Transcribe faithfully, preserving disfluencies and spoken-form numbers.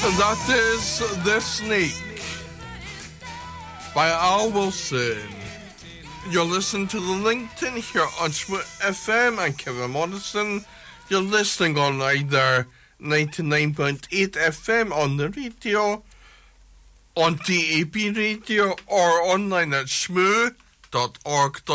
That is The Snake by Al Wilson. You're listening to the LinkedIn here on Schmoot F M and Kevin Morrison. You're listening on either ninety-nine point eight F M on the radio, on D A B radio, or online at schmoo dot org.